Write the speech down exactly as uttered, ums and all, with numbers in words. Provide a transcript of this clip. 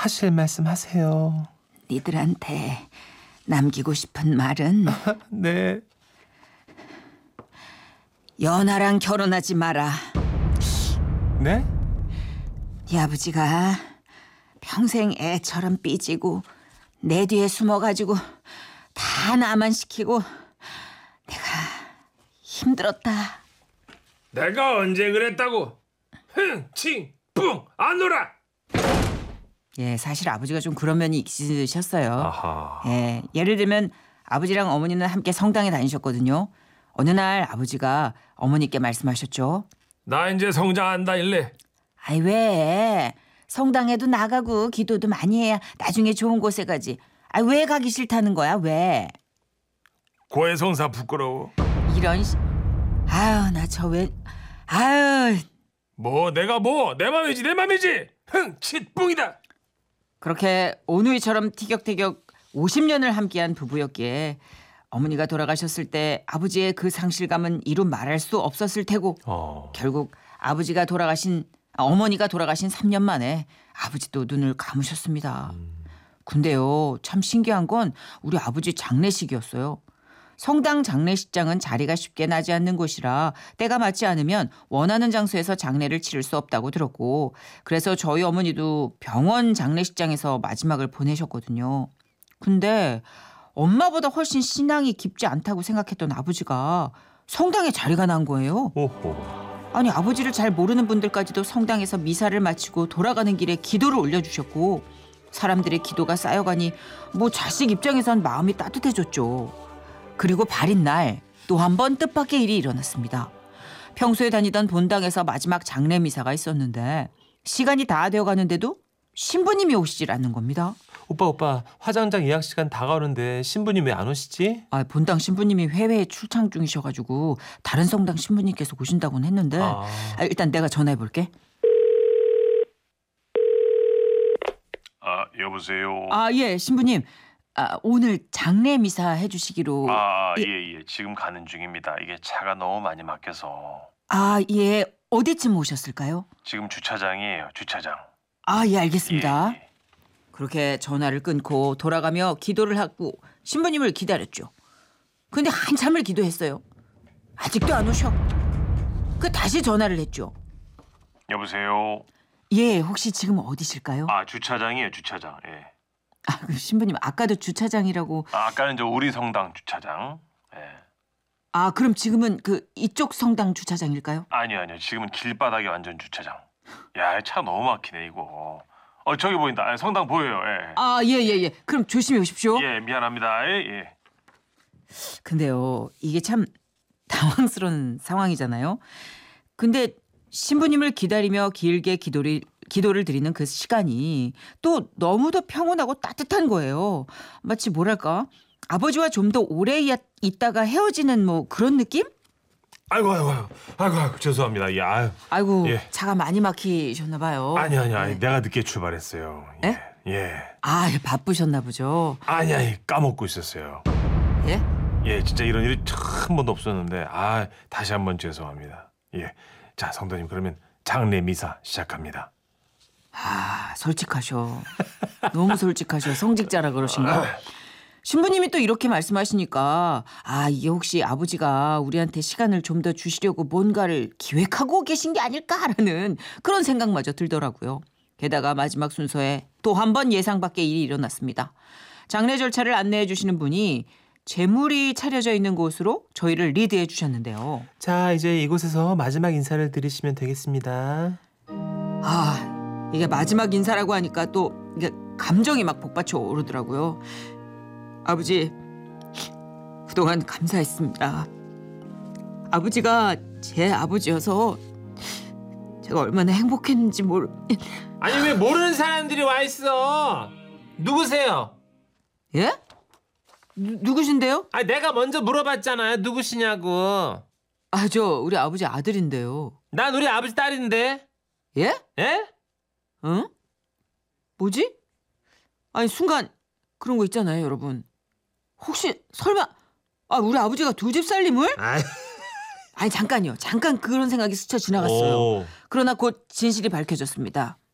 하실 말씀 하세요. 니들한테 남기고 싶은 말은 네. 연하랑 결혼하지 마라. 네? 네 아버지가 평생 애처럼 삐지고 내 뒤에 숨어가지고 다 나만 시키고 내가 힘들었다. 내가 언제 그랬다고? 흥, 칭, 뿡, 안 놀아. 예, 사실 아버지가 좀 그런 면이 있으셨어요. 아하. 예, 예를 들면 아버지랑 어머니는 함께 성당에 다니셨거든요. 어느 날 아버지가 어머니께 말씀하셨죠. 나 이제 성장 안 다닐래. 아이 왜? 성당에도 나가고 기도도 많이 해야 나중에 좋은 곳에 가지. 아이 왜 가기 싫다는 거야? 왜? 고해성사 부끄러워. 이런 시... 아유 나 저 왜... 아유 뭐 내가 뭐 내 맘이지 내 맘이지. 흥, 칫, 뿡이다. 그렇게 오누이처럼 티격태격 오십 년을 함께한 부부였기에 어머니가 돌아가셨을 때 아버지의 그 상실감은 이루 말할 수 없었을 테고 어. 결국 아버지가 돌아가신 아, 어머니가 돌아가신 삼 년 만에 아버지도 눈을 감으셨습니다. 음. 근데요 참 신기한 건 우리 아버지 장례식이었어요. 성당 장례식장은 자리가 쉽게 나지 않는 곳이라 때가 맞지 않으면 원하는 장소에서 장례를 치를 수 없다고 들었고 그래서 저희 어머니도 병원 장례식장에서 마지막을 보내셨거든요. 근데 엄마보다 훨씬 신앙이 깊지 않다고 생각했던 아버지가 성당에 자리가 난 거예요. 오호. 아니 아버지를 잘 모르는 분들까지도 성당에서 미사를 마치고 돌아가는 길에 기도를 올려주셨고 사람들의 기도가 쌓여가니 뭐 자식 입장에선 마음이 따뜻해졌죠. 그리고 발인 날 또 한 번 뜻밖의 일이 일어났습니다. 평소에 다니던 본당에서 마지막 장례 미사가 있었는데 시간이 다 되어가는데도 신부님이 오시질 않는 겁니다. 오빠 오빠 화장장 예약 시간 다가오는데 신부님 왜 안 오시지? 아, 본당 신부님이 해외에 출장 중이셔가지고 다른 성당 신부님께서 오신다고는 했는데 아. 아, 일단 내가 전화해볼게. 아, 여보세요. 아, 예, 신부님. 아, 오늘 장례 미사 해주시기로. 아, 예. 예, 예. 지금 가는 중입니다. 이게 차가 너무 많이 막혀서. 아, 예. 어디쯤 오셨을까요? 지금 주차장이에요, 주차장. 아, 예, 알겠습니다. 예, 예. 그렇게 전화를 끊고 돌아가며 기도를 하고 신부님을 기다렸죠. 근데 한참을 기도했어요. 아직도 안 오셔. 그 다시 전화를 했죠. 여보세요. 예, 혹시 지금 어디실까요? 아, 주차장이에요, 주차장. 예. 아, 그 신부님 아까도 주차장이라고. 아, 아까는 저 우리 성당 주차장. 예. 아, 그럼 지금은 그 이쪽 성당 주차장일까요? 아니요, 아니요. 지금은 길바닥에 완전 주차장. 야, 차 너무 막히네 이거. 어, 저기 보인다. 아, 성당 보여요. 예. 아, 예, 예, 예. 그럼 조심히 오십시오. 예, 미안합니다. 예, 예. 근데요, 이게 참 당황스러운 상황이잖아요. 근데 신부님을 기다리며 길게 기도를 기도를 드리는 그 시간이 또 너무도 평온하고 따뜻한 거예요. 마치 뭐랄까 아버지와 좀 더 오래 있다가 헤어지는 뭐 그런 느낌? 아이고 아이고 아이고 아이고, 아이고 죄송합니다. 예, 아유. 아이고 예. 차가 많이 막히셨나 봐요. 아니 아니 아니 네. 내가 늦게 출발했어요. 예. 에? 예. 아 바쁘셨나 보죠. 아니 아니 까먹고 있었어요. 예? 예, 진짜 이런 일이 한 번도 없었는데 아 다시 한번 죄송합니다. 예. 자 성도님 그러면 장례 미사 시작합니다. 아 솔직하셔. 너무 솔직하셔. 성직자라 그러신가? 신부님이 또 이렇게 말씀하시니까 아 이게 혹시 아버지가 우리한테 시간을 좀 더 주시려고 뭔가를 기획하고 계신 게 아닐까라는 그런 생각마저 들더라고요. 게다가 마지막 순서에 또 한 번 예상 밖의 일이 일어났습니다. 장례 절차를 안내해 주시는 분이 제물이 차려져 있는 곳으로 저희를 리드해 주셨는데요. 자 이제 이곳에서 마지막 인사를 드리시면 되겠습니다. 아 이게 마지막 인사라고 하니까 또 이게 감정이 막 복받쳐 오르더라고요. 아버지 그동안 감사했습니다. 아버지가 제 아버지여서 제가 얼마나 행복했는지 모르... 아니 왜 모르는 사람들이 와 있어? 누구세요? 예? 누, 누구신데요? 아 내가 먼저 물어봤잖아요. 누구시냐고. 아 저 우리 아버지 아들인데요. 난 우리 아버지 딸인데. 예? 예? 응? 뭐지? 아니 순간 그런 거 있잖아요 여러분. 혹시 설마 아 우리 아버지가 두 집 살림을? 아이. 아니 잠깐요. 잠깐 그런 생각이 스쳐 지나갔어요. 오. 그러나 곧 진실이 밝혀졌습니다.